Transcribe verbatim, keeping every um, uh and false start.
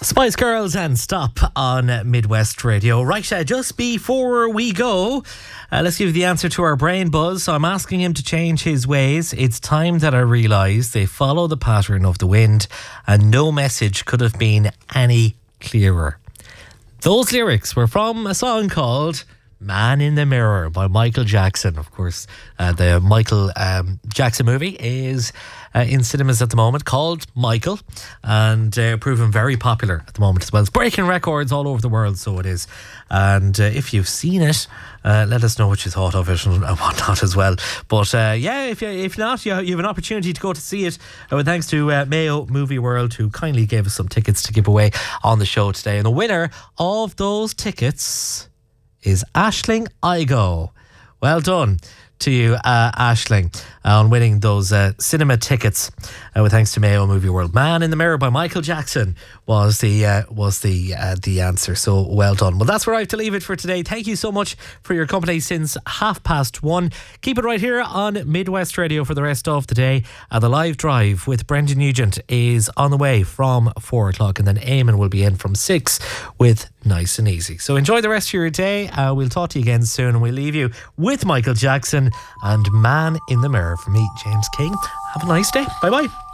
Spice Girls and Stop on Midwest Radio. Right, uh, just before we go, uh, let's give the answer to our brain buzz. So I'm asking him to change his ways. It's time that I realise they follow the pattern of the wind, and no message could have been any clearer. Those lyrics were from a song called Man in the Mirror by Michael Jackson. Of course, uh, the Michael um, Jackson movie is uh, in cinemas at the moment, called Michael, and uh, proven very popular at the moment as well. It's breaking records all over the world, so it is. And uh, if you've seen it, uh, let us know what you thought of it and whatnot as well. But uh, yeah, if you, if not, you, you have an opportunity to go to see it. Uh, with thanks to uh, Mayo Movie World, who kindly gave us some tickets to give away on the show today. And the winner of those tickets is Aisling Igo. Well done to you, uh, Aisling, on winning those uh, cinema tickets. Uh, with thanks to Mayo Movie World. Man in the Mirror by Michael Jackson was the uh, was the uh, the answer. So well done. Well, that's where I have to leave it for today. Thank you so much for your company since half past one. Keep it right here on Midwest Radio for the rest of the day. Uh, the live drive with Brendan Nugent is on the way from four o'clock, and then Eamon will be in from six with Nice and Easy. So enjoy the rest of your day. Uh, we'll talk to you again soon, and we'll leave you with Michael Jackson and Man in the Mirror. From me, James King. Have a nice day. Bye bye.